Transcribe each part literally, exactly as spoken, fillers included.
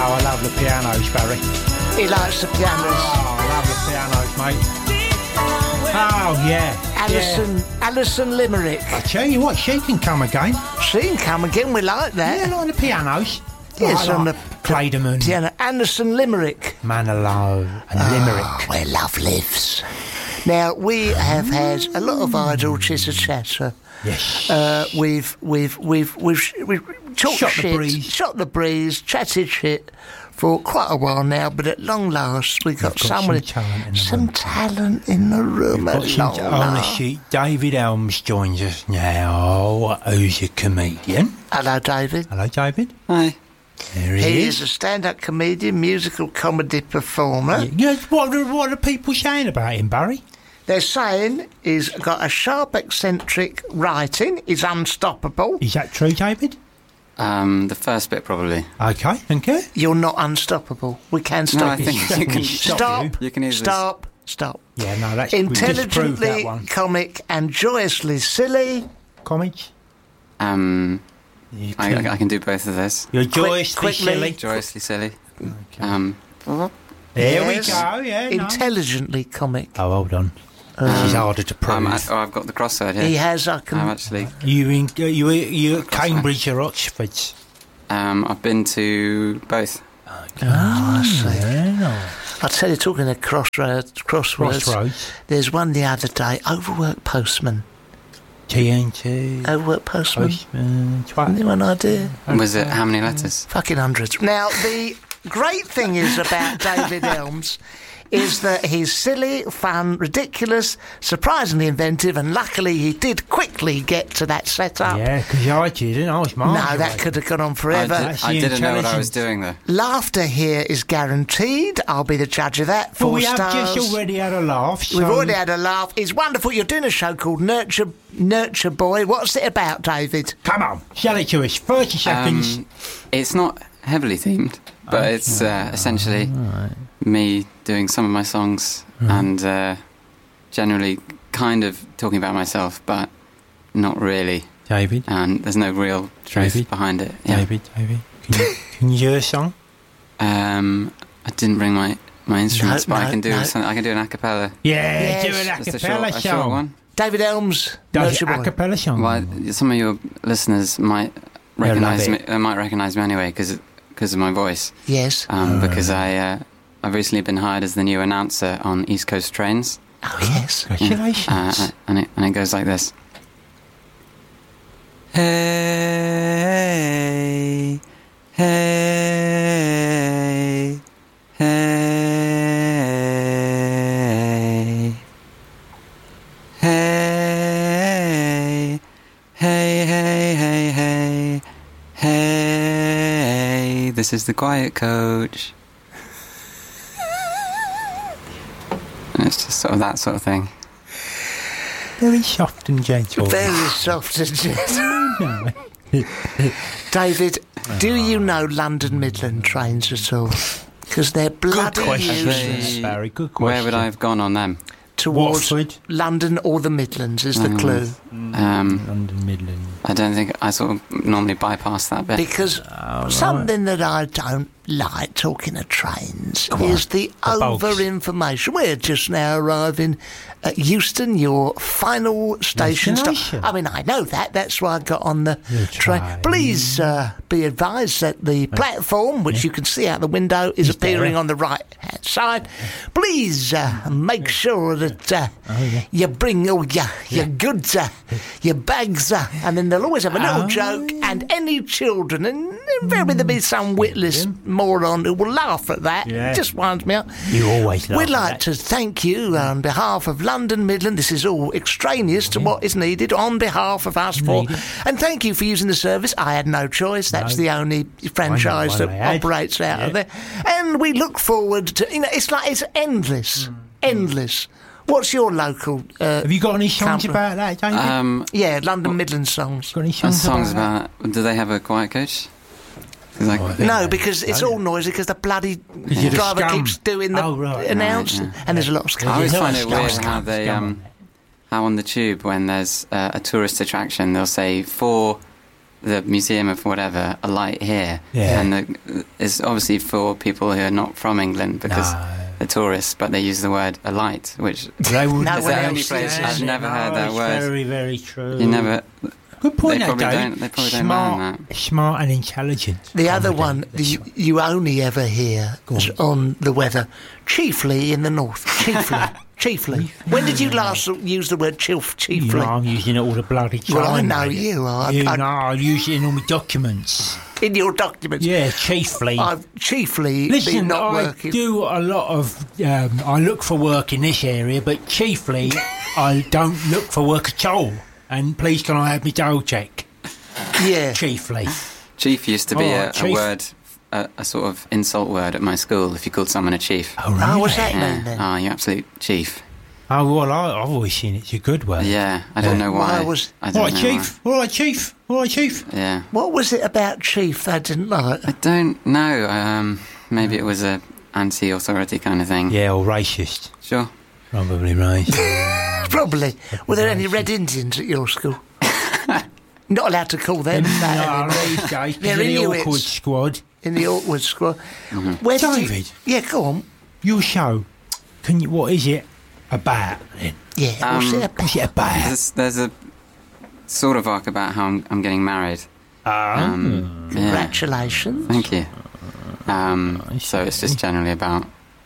Oh, I love the pianos, Barry. He likes the pianos. Oh, I love the pianos, mate. Oh, yeah. Alison, yeah. Alison Limerick. I tell you what, she can come again. She can come again, we like that. Yeah, like the pianos. Yes, like, on like the Clayderman. piano. Alison Limerick. Manilow and oh, Limerick. Where love lives. Now, we have had a lot of idle chitter-chatter. Yes. Uh, we've, we've, we've, we've, we've talked Shot shit, the breeze. shot the breeze, chatted shit for quite a while now, but at long last we've got, got someone, some talent in the some room. talent in the room. We've At got some long on the last. sheet. David Elms joins us now, who's a comedian. Hello, David. Hello, David. Hi. There he, He is. is a stand-up comedian, musical comedy performer. Yeah, what, are, what are people saying about him, Barry? They're saying he's got a sharp, eccentric writing. He's unstoppable. Is that true, David? Um, the first bit, probably. Okay, thank you. You're not unstoppable. We can No, stop I you. think you can Stop. you. You can easily- Stop. Stop. Yeah, no, that's we've disproved that Intelligently one. comic and joyously silly. Comments? Um, You I, can- I can do both of those. You're joyously quickly. silly. Joyously silly. Okay. Um, There Yes. we go, yeah. no. Intelligently comic. Oh, hold on. This is harder to prove. I'm at, oh, I've got the crossword here. He has, I I'm can... actually. You in you you at Cambridge or Oxford? Um, I've been to both. Oh, I see. Yeah. I'll tell you, talking of crossroads, crosswords, Crossroads. there's one the other day, Overworked Postman. T N T. Overworked Postman. Postman. Twat. Anyone idea? Was it how many letters? Fucking hundreds. Now, the great thing is about David Elms is that he's silly, fun, ridiculous, surprisingly inventive, and luckily he did quickly get to that setup. Yeah, because I didn't. I was No, marginalised. that could have gone on I, forever. did, That's I the didn't know what I was intelligence. doing though. Laughter here is guaranteed. I'll be the judge of that. But Four we stars. have just already had a laugh. So We've already had a laugh. It's wonderful. You're doing a show called Nurture Nurture Boy. What's it about, David? Come on, sell it to us. Thirty seconds. Um, it's not heavily themed, but it's uh, essentially me doing some of my songs and uh, generally kind of talking about myself, but not really. David. And there's no real truth David? behind it. Yeah. David. David. Can you, can you do a song? Um, I didn't bring my, my instruments, No, but no, I can do no. some, I can do an a cappella. Yeah, Yes. do an Just a acapella short, a short song. one. David Elms, Does Nurture a Boy. cappella song. Well, some of your listeners might They'll recognise love me. it. They might recognise me anyway because of my voice. Yes. Um, because I uh, I've recently been hired as the new announcer on East Coast trains. Oh, yes. Congratulations. Uh, and it and it goes like this. Hey, hey, hey, hey, hey, hey, hey, hey, hey. This is the Quiet Coach. And it's just sort of that sort of thing. Very soft and gentle. Very soft and gentle. No. David, do you know London Midland trains at all? Because they're bloody question. useless They- Very good question. Where would I have gone on them? towards Watford. London or the Midlands is the Mm. clue. Um, London Midland. I don't think I sort of normally bypass that bit. Because Oh, right. something that I don't like talking of trains Come is on, the, the bulks. over-information. We're just now arriving at Euston, your final station stop. Destination. I mean, I know that. That's why I got on the You train. try. Please uh, be advised that the platform, which you can see out the window, is Is appearing there. on the right-hand side. Please uh, make sure that uh, Oh, yeah. you bring all your, your goods, uh, your bags, uh, and then they'll always have a little Oh. joke, and any children, and invariably there'll be some witless moron who will laugh at that. Yeah. It just winds me up. You always laugh We'd at like that. to thank you on behalf of London Midland. This is all extraneous to what is needed on behalf of us four. Needed. And thank you for using the service. I had no choice. That's No. the only franchise one that I had. operates out of Yeah. there. And we look forward to, you know, it's like, it's endless. Mm. Endless. What's your local... Uh, Have you got any songs Camp- about that, David? Um, yeah, London Midland songs. got any uh, songs, songs about, about. Do they have a quiet coach? 'Cause I- Oh, I think No, they- because it's Oh, all noisy because the bloody you're the driver scum. keeps doing the Oh, right. announcing. Right, yeah. And there's a lot of I scum. always You're find not it a weird scum, how they scum. um, how on the tube when there's uh, a tourist attraction they'll say for the museum of whatever a light here, Yeah. and the, it's obviously for people who are not from England because No. they're tourists, but they use the word a light, which They wouldn't. No is one the only else place uses I've it. never No, heard that it's word. Very, very true. You never. Good point. They that, probably Dave. don't- they probably don't smart, learn Smart and intelligent. The other comedy. one that you, you only ever hear Go is on the weather, chiefly in the north. Chiefly. Chiefly. When did you last use the word chilf, You chiefly? know, I'm using it all the bloody time. Well, I know mate. you are. You I- know, I use it in all my documents. In your documents. Yeah, chiefly. I've chiefly Listen, been not I working. do a lot of. Um, I look for work in this area, but chiefly, I don't look for work at all. And please, can I have my dough check? Yeah. Chiefly. Chief used to be Oh, a, a chief. word, a, a sort of insult word at my school if you called someone a chief. Oh, really? Oh, what's that Yeah. mean then? Oh, you absolute chief. Oh, well, I, I've always seen it's a good word. Yeah, I don't know Why why. was- I All don't right, know chief. All right, chief. All right, chief. why. Yeah. What was it about chief they didn't like? I don't know. Um, maybe it was a anti-authority kind of thing. Yeah, or racist. Sure. Probably racist. Probably. Were there any Red Indians at your school? Not allowed to call them that no, anymore. these days, They're because of the Inuits. awkward squad. In the awkward squad. Where did you- David. Yeah, go on. Your show, can you? What is it about then? Yeah, what's Um, it about? What's it about? There's, there's a sort of arc about how I'm, I'm getting married. Ah, Um, yeah. Congratulations. Thank you. Um, so it's just generally about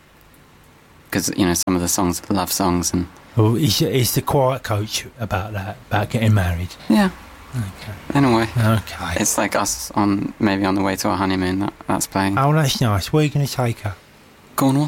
because you know some of the songs are love songs and well, is, is the quiet coach about that? About getting married? yeah, Okay. in a way, Okay. it's like us on maybe on the way to our honeymoon. That, that's playing. Oh, that's nice. Where are you going to take her? Cornwall.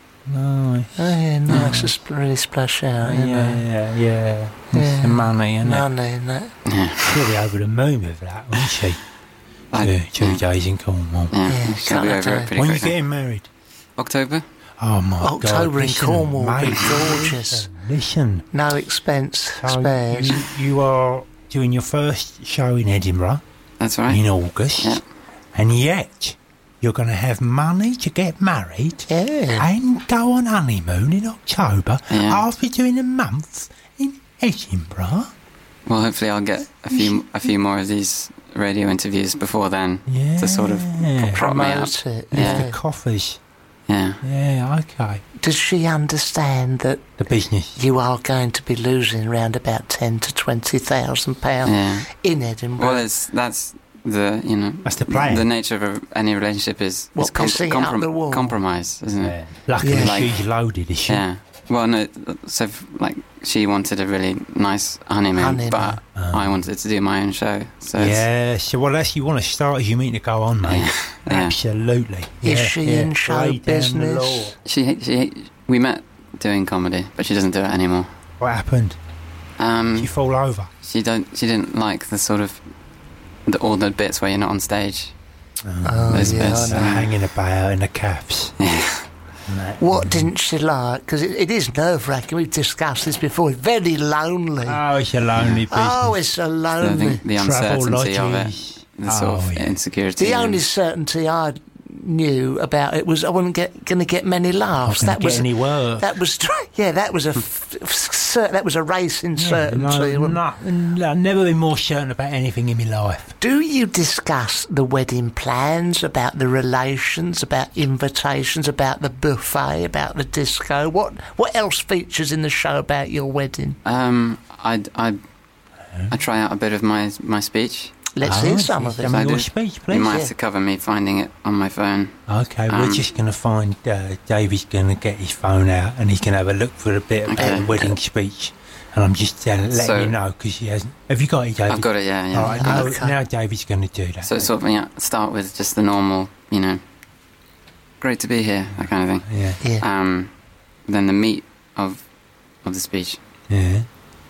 Nice. Oh, yeah, nice to sp- really splash out, you know. Yeah, yeah, yeah. It's Yeah. the money, isn't it? Money and that. Yeah, She'll be over the moon with that, won't she? I- Two, two yeah. days in Cornwall. yeah, Yeah, she'll be something over like it pretty When are you quickly. getting married? October. Oh my God! October in listen, Cornwall will be mate, gorgeous. Listen, listen. No expense So spares. you, you are doing your first show in Edinburgh That's right. in August, Yeah. and yet you're going to have money to get married Yeah. and go on honeymoon in October Yeah. after doing a month in Edinburgh. Well, hopefully I'll get a few a few more of these radio interviews before then Yeah. to sort of prop me up. Promote it. With Yeah. the Yeah. coffers. Yeah. Yeah, okay. Does she understand that The business. you are going to be losing around about ten to twenty thousand pounds Yeah. in Edinburgh? Well, it's that's the you know That's the plan. The nature of a, any relationship is, What, is com- pissing it up the wall? compromise, isn't it? Luckily, Yeah. Like- she's loaded, is she? Yeah. Well, no. So, f- like, she wanted a really nice honeymoon, Honeymoon. but Oh. I wanted to do my own show. So it's, Yeah, so well, that's you want to start as you mean to go on, mate. Yeah. Absolutely. Is Yeah, she yeah. in show Lay down the business? law. she she we met doing comedy, but she doesn't do it anymore. What happened? Um, Did you fall over? she don't she didn't like the sort of the, all the bits where you're not on stage. Oh, Those yeah, bits. I Uh, know. hanging about in the caps. Yeah. And that. What didn't she like? Because it, it is nerve-wracking. We've discussed this before. It's very lonely. Oh, it's a lonely business. oh, it's so So I lonely. think the Travel uncertainty of it, lodges. the sort Oh, of yeah. insecurity. The and- only certainty I knew about it was I wasn't get, going to get many laughs. Not That gonna was get any work. that was yeah. That was a f- f- cer- that was a racing Yeah, certainty. no, no, no, I've never been more certain about anything in my life. Do you discuss the wedding plans, about the relations, about invitations, about the buffet, about the disco? What what else features in the show about your wedding? Um, I I I try out a bit of my my speech. Let's Oh, hear some of it. Some I of your do. speech, You please. might yeah. have to cover me finding it on my phone. Okay, we're Um, just going to find uh, Davey's going to get his phone out and he's going to have a look for a bit about Okay. the wedding speech. And I'm just uh, letting So- you know because he hasn't. Have you got it, David? I've got it, yeah, yeah. All right, now, Okay. now David's going to do that. So it's sort of yeah, start with just the normal, you know, great to be here, that kind of thing. yeah, Yeah. Um, then the meat of of the speech, yeah,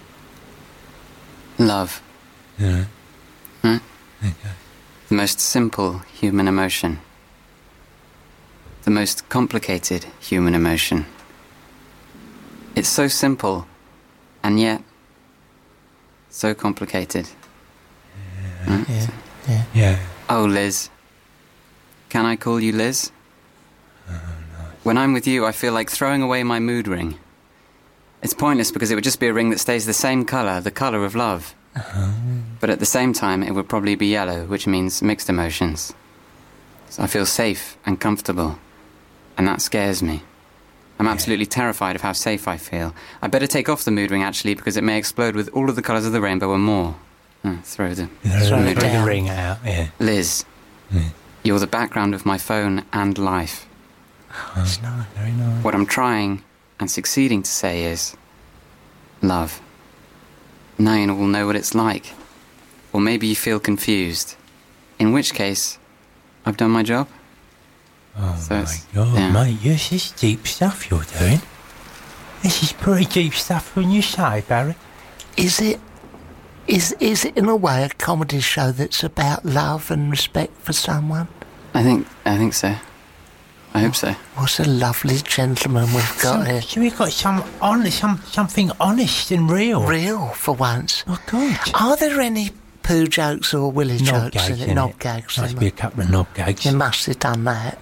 love, yeah. Hmm? Okay. the most simple human emotion, the most complicated human emotion. It's so simple, and yet so complicated. Hmm? Yeah. Yeah. Yeah. Oh, Liz. Can I call you Liz? When I'm with you, I feel like throwing away my mood ring. It's pointless because it would just be a ring that stays the same colour, the colour of love. But at the same time, it would probably be yellow, which means mixed emotions. So I feel safe and comfortable, and that scares me. I'm absolutely terrified of how safe I feel. I better take off the mood ring, actually, because it may explode with all of the colours of the rainbow and more. Oh, throw the, Throw mood the ring. ring out, yeah. Liz, Yeah. you're the background of my phone and life. That's nice. Very nice. What I'm trying and succeeding to say is love. Now you will know what it's like. Or maybe you feel confused. In which case, I've done my job. Oh, So my it's- God, yeah. mate, this is deep stuff you're doing. This is pretty deep stuff when you say, Barry. Is it? Is is it in a way a comedy show that's about love and respect for someone? I think, I think so. I hope so. What a lovely gentleman we've got Some, here. so we've got some honest, some, something honest and real. Real for once. Oh, good. Are there any poo jokes or willy Knob jokes gags in it? in Knob it. gags. Must in be a it. couple of knob gags. You must have done that.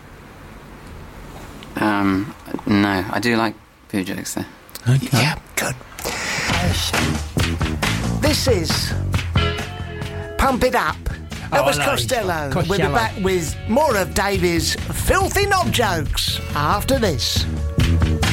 Um, no, I do like poo jokes though. Okay. Yeah, good. This is Pump It Up. Oh, Elvis I know. Costello. We'll be Costello. back with more of Davy's filthy knob jokes after this.